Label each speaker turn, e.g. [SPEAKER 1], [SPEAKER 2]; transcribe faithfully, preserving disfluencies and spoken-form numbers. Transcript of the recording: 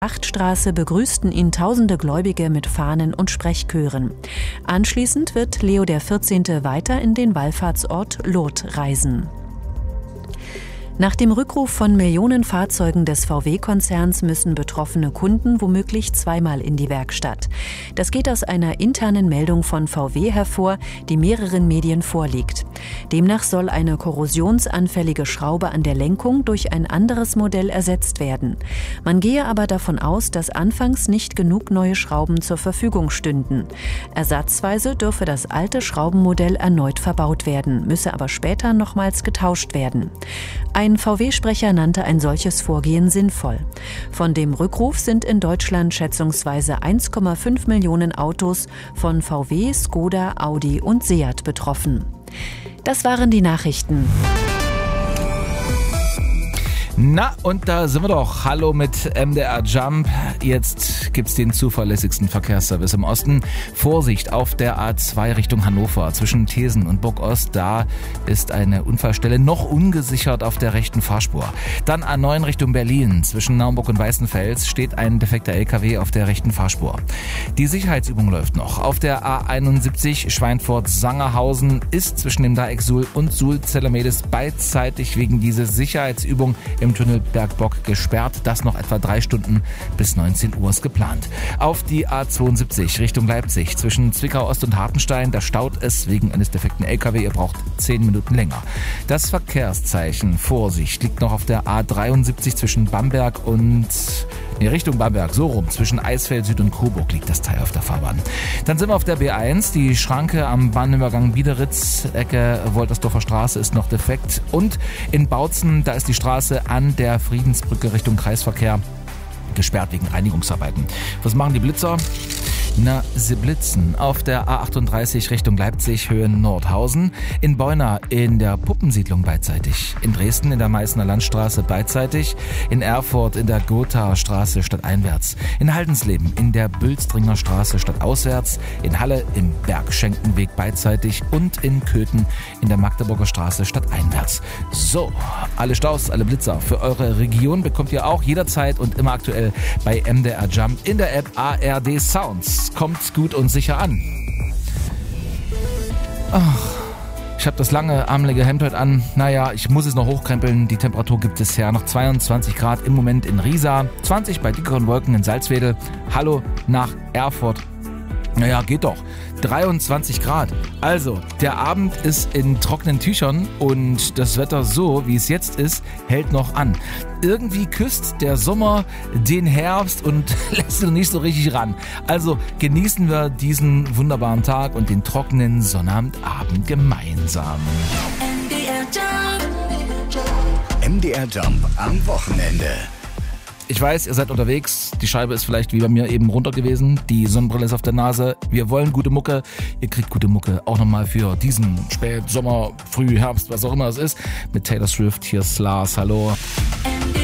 [SPEAKER 1] Achtstraße begrüßten ihn tausende Gläubige mit Fahnen und Sprechchören. Anschließend wird Leo der vierzehnte weiter in den Wallfahrtsort Lourdes reisen. Nach dem Rückruf von Millionen Fahrzeugen des V W-Konzerns müssen betroffene Kunden womöglich zweimal in die Werkstatt. Das geht aus einer internen Meldung von V W hervor, die mehreren Medien vorliegt. Demnach soll eine korrosionsanfällige Schraube an der Lenkung durch ein anderes Modell ersetzt werden. Man gehe aber davon aus, dass anfangs nicht genug neue Schrauben zur Verfügung stünden. Ersatzweise dürfe das alte Schraubenmodell erneut verbaut werden, müsse aber später nochmals getauscht werden. Ein V W-Sprecher nannte ein solches Vorgehen sinnvoll. Von dem Rückruf sind in Deutschland schätzungsweise eins Komma fünf Millionen Autos von V W, Skoda, Audi und Seat betroffen. Das waren die Nachrichten.
[SPEAKER 2] Na, und da sind wir doch. Hallo mit M D R Jump. Jetzt gibt's den zuverlässigsten Verkehrsservice im Osten. Vorsicht auf der A zwei Richtung Hannover zwischen Thesen und Burgost. Da ist eine Unfallstelle noch ungesichert auf der rechten Fahrspur. Dann A neun Richtung Berlin. Zwischen Naumburg und Weißenfels steht ein defekter L K W auf der rechten Fahrspur. Die Sicherheitsübung läuft noch. Auf der A einundsiebzig Schweinfurt-Sangerhausen ist zwischen dem Dreieck Suhl und Suhl-Zellermedes beidseitig wegen dieser Sicherheitsübung im Tunnel Bergbock gesperrt. Das noch etwa drei Stunden bis neunzehn Uhr ist geplant. Auf die A zweiundsiebzig Richtung Leipzig zwischen Zwickau Ost und Hartenstein, da staut es wegen eines defekten L K W. Ihr braucht zehn Minuten länger. Das Verkehrszeichen Vorsicht liegt noch auf der A dreiundsiebzig zwischen Bamberg und nee, Richtung Bamberg, so rum. Zwischen Eisfeld Süd und Coburg liegt das Teil auf der Fahrbahn. Dann sind wir auf der B eins. Die Schranke am Bahnübergang Biederitz, Ecke Woltersdorfer Straße ist noch defekt. Und in Bautzen, da ist die Straße an der Friedensbrücke Richtung Kreisverkehr gesperrt wegen Reinigungsarbeiten. Was machen die Blitzer? Na, sie blitzen auf der A achtunddreißig Richtung Leipzig, Höhe Nordhausen, in Beuna in der Puppensiedlung beidseitig, in Dresden in der Meißner Landstraße beidseitig, in Erfurt in der Gothaer Straße stadteinwärts, in Haldensleben in der Bülstringer Straße stadtauswärts, in Halle im Bergschenkenweg beidseitig und in Köthen in der Magdeburger Straße stadteinwärts. So, alle Staus, alle Blitzer für eure Region bekommt ihr auch jederzeit und immer aktuell bei M D R Jump in der App A R D Sounds. Kommt gut und sicher an. Ach, ich habe das lange, armelige Hemd heute an. Naja, ich muss es noch hochkrempeln. Die Temperatur gibt es her. Noch zweiundzwanzig Grad im Moment in Riesa, zwanzig bei dickeren Wolken in Salzwedel. Hallo nach Erfurt. Naja, geht doch. dreiundzwanzig Grad. Also, der Abend ist in trockenen Tüchern und das Wetter so, wie es jetzt ist, hält noch an. Irgendwie küsst der Sommer den Herbst und lässt ihn nicht so richtig ran. Also genießen wir diesen wunderbaren Tag und den trockenen Sonnabendabend gemeinsam.
[SPEAKER 3] M D R Jump.
[SPEAKER 4] M D R Jump am Wochenende.
[SPEAKER 2] Ich weiß, ihr seid unterwegs. Die Scheibe ist vielleicht wie bei mir eben runter gewesen. Die Sonnenbrille ist auf der Nase. Wir wollen gute Mucke. Ihr kriegt gute Mucke auch nochmal für diesen Spät, Sommer, Früh, Herbst, was auch immer es ist. Mit Taylor Swift. Hier ist Lars. Hallo.